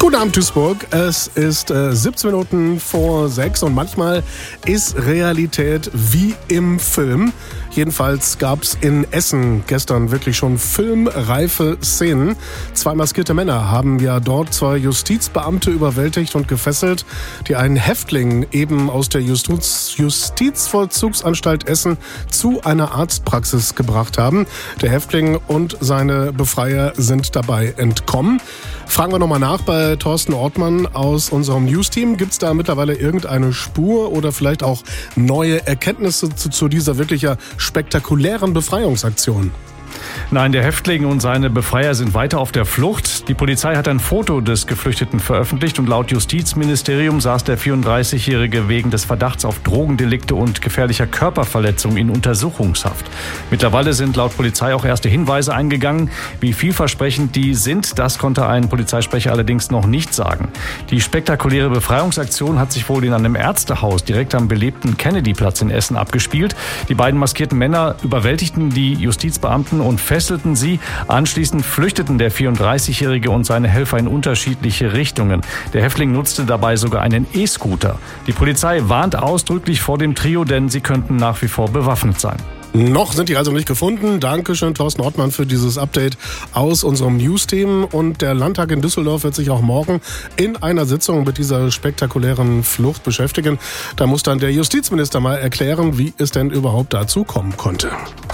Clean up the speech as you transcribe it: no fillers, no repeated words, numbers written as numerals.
Guten Abend, Duisburg. Es ist 17 Minuten vor 6 und manchmal ist Realität wie im Film. Jedenfalls gab es in Essen gestern wirklich schon filmreife Szenen. 2 maskierte Männer haben ja dort 2 Justizbeamte überwältigt und gefesselt, die einen Häftling eben aus der Justizvollzugsanstalt Essen zu einer Arztpraxis gebracht haben. Der Häftling und seine Befreier sind dabei entkommen. Fragen wir nochmal nach bei Thorsten Ortmann aus unserem News-Team. Gibt es da mittlerweile irgendeine Spur oder vielleicht auch neue Erkenntnisse zu dieser wirklich ja spektakulären Befreiungsaktion? Nein, der Häftling und seine Befreier sind weiter auf der Flucht. Die Polizei hat ein Foto des Geflüchteten veröffentlicht und laut Justizministerium saß der 34-Jährige wegen des Verdachts auf Drogendelikte und gefährlicher Körperverletzung in Untersuchungshaft. Mittlerweile sind laut Polizei auch erste Hinweise eingegangen. Wie vielversprechend die sind, das konnte ein Polizeisprecher allerdings noch nicht sagen. Die spektakuläre Befreiungsaktion hat sich wohl in einem Ärztehaus direkt am belebten Kennedy-Platz in Essen abgespielt. Die beiden maskierten Männer überwältigten die Justizbeamten und fesselten sie. Anschließend flüchteten der 34-Jährige und seine Helfer in unterschiedliche Richtungen. Der Häftling nutzte dabei sogar einen E-Scooter. Die Polizei warnt ausdrücklich vor dem Trio, denn sie könnten nach wie vor bewaffnet sein. Noch sind die also nicht gefunden. Dankeschön, Thorsten Ortmann, für dieses Update aus unserem News-Team. Und der Landtag in Düsseldorf wird sich auch morgen in einer Sitzung mit dieser spektakulären Flucht beschäftigen. Da muss dann der Justizminister mal erklären, wie es denn überhaupt dazu kommen konnte.